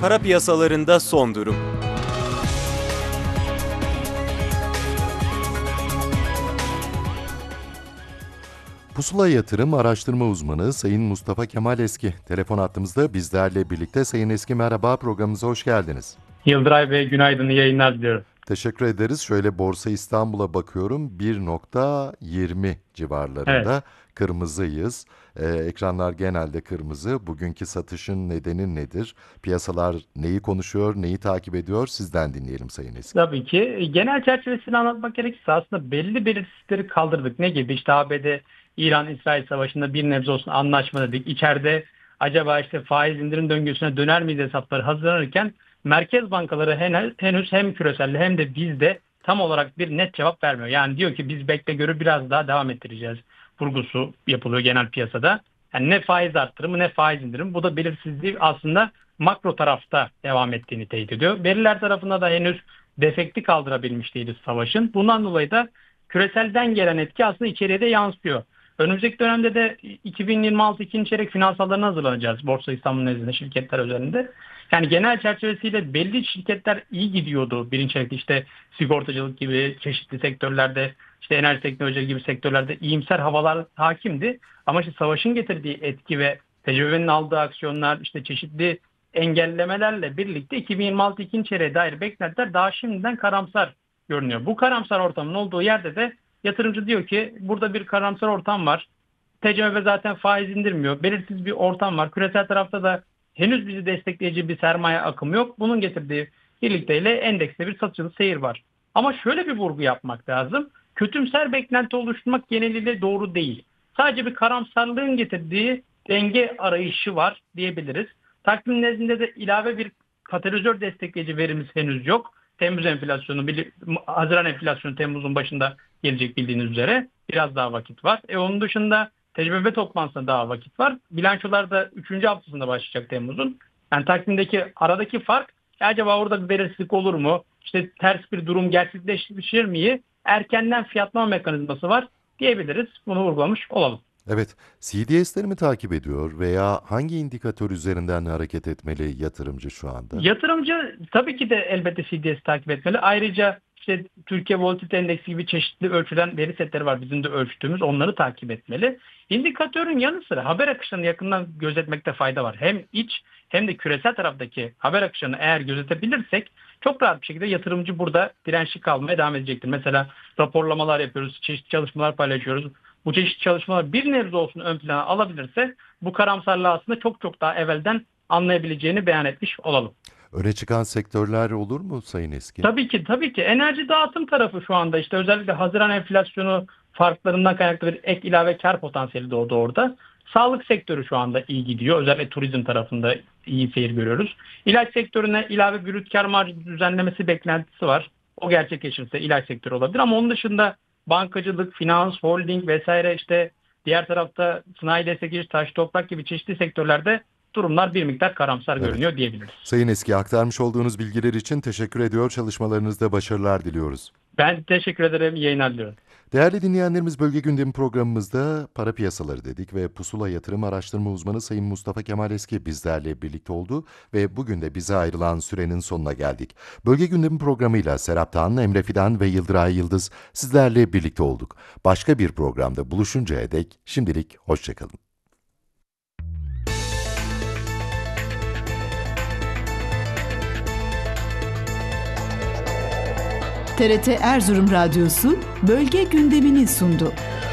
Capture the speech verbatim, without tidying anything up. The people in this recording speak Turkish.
Para piyasalarında son durum. Pusula Yatırım Araştırma Uzmanı Sayın Mustafa Kemal Eski telefon hattımızda bizlerle birlikte. Sayın Eski, merhaba, programımıza hoş geldiniz. Yıldıray Bey, günaydın, iyi yayınlar diliyorum. Teşekkür ederiz. Şöyle Borsa İstanbul'a bakıyorum, bir nokta yirmi civarlarında evet. Kırmızıyız. Ee, ekranlar genelde kırmızı. Bugünkü satışın nedeni nedir? Piyasalar neyi konuşuyor, neyi takip ediyor? Sizden dinleyelim Sayın Eski. Tabii ki. Genel çerçevesini anlatmak gerekirse aslında belli belirsizlikleri kaldırdık. Ne gibi? İşte A B D İran-İsrail savaşında bir nebze olsun anlaşma dedik. İçeride acaba işte faiz indirim döngüsüne döner miyiz hesapları hazırlanırken merkez bankaları henüz hem küreselde hem de bizde tam olarak bir net cevap vermiyor. Yani diyor ki biz bekle görü biraz daha devam ettireceğiz vurgusu yapılıyor genel piyasada. Yani ne faiz arttırımı ne faiz indirimi. Bu da belirsizliği aslında makro tarafta devam ettiğini teyit ediyor. Veriler tarafında da henüz defekti kaldırabilmiş değiliz savaşın. Bundan dolayı da küreselden gelen etki aslında içeriye de yansıyor. Önümüzdeki dönemde de iki bin yirmi altı ikinci çeyrek finansallarına hazırlanacağız Borsa İstanbul nezdinde şirketler üzerinde. Yani genel çerçevesiyle belli şirketler iyi gidiyordu birinci çeyrekte, işte sigortacılık gibi çeşitli sektörlerde, işte enerji teknolojileri gibi sektörlerde iyimser havalar hakimdi. Ama işte savaşın getirdiği etki ve tecrübenin aldığı aksiyonlar, işte çeşitli engellemelerle birlikte iki bin yirmi altı ikinci çeyreğe dair beklentiler daha şimdiden karamsar görünüyor. Bu karamsar ortamın olduğu yerde de yatırımcı diyor ki burada bir karamsar ortam var. T C M B zaten faiz indirmiyor. Belirsiz bir ortam var. Küresel tarafta da henüz bizi destekleyici bir sermaye akımı yok. Bunun getirdiği birlikteyle endekste bir satıcılı seyir var. Ama şöyle bir vurgu yapmak lazım. Kötümser beklenti oluşturmak geneliyle doğru değil. Sadece bir karamsarlığın getirdiği denge arayışı var diyebiliriz. Takvim nezdinde de ilave bir katalizör destekleyici verimiz henüz yok. Temmuz enflasyonu, Haziran enflasyonu Temmuz'un başında gelecek bildiğiniz üzere. Biraz daha vakit var. E onun dışında tecrübe toplantısında daha vakit var. Bilançolar da üçüncü haftasında başlayacak Temmuz'un. Yani takvimdeki aradaki fark, acaba orada bir belirsizlik olur mu? İşte ters bir durum gerçekleşir mi? Erkenden fiyatlama mekanizması var diyebiliriz. Bunu vurgulamış olalım. Evet, C D S'leri mi takip ediyor veya hangi indikatör üzerinden hareket etmeli yatırımcı şu anda? Yatırımcı tabii ki de elbette C D S takip etmeli. Ayrıca işte Türkiye Volatilite Endeksi gibi çeşitli ölçülen veri setleri var bizim de ölçtüğümüz, onları takip etmeli. İndikatörün yanı sıra haber akışını yakından gözetmekte fayda var. Hem iç hem de küresel taraftaki haber akışını eğer gözetebilirsek çok rahat bir şekilde yatırımcı burada dirençli kalmaya devam edecektir. Mesela raporlamalar yapıyoruz, çeşitli çalışmalar paylaşıyoruz. Bu çeşitli çalışmalar bir nebze olsun ön plana alabilirse bu karamsarlığı aslında çok çok daha evvelden anlayabileceğini beyan etmiş olalım. Öne çıkan sektörler olur mu Sayın Eski? Tabii ki tabii ki. Enerji dağıtım tarafı şu anda işte özellikle Haziran enflasyonu farklarından kaynaklı bir ek ilave kar potansiyeli doğdu orada. Sağlık sektörü şu anda iyi gidiyor. Özellikle turizm tarafında iyi seyir görüyoruz. İlaç sektörüne ilave brüt kar marjı düzenlemesi beklentisi var. O gerçekleşirse ilaç sektörü olabilir ama onun dışında bankacılık, finans, holding vesaire, işte diğer tarafta sanayi destekleyici, taş, toprak gibi çeşitli sektörlerde durumlar bir miktar karamsar evet. görünüyor diyebiliriz. Sayın Eski, aktarmış olduğunuz bilgiler için teşekkür ediyor. Çalışmalarınızda başarılar diliyoruz. Ben teşekkür ederim. İyi yayınlar diliyorum. Değerli dinleyenlerimiz, Bölge Gündemi programımızda para piyasaları dedik ve Pusula Yatırım Araştırma Uzmanı Sayın Mustafa Kemal Eski bizlerle birlikte oldu ve bugün de bize ayrılan sürenin sonuna geldik. Bölge Gündemi programıyla Serap Tan, Emre Fidan ve Yıldıray Yıldız sizlerle birlikte olduk. Başka bir programda buluşuncaya dek şimdilik hoşçakalın. T R T Erzurum Radyosu Bölge Gündemi'ni sundu.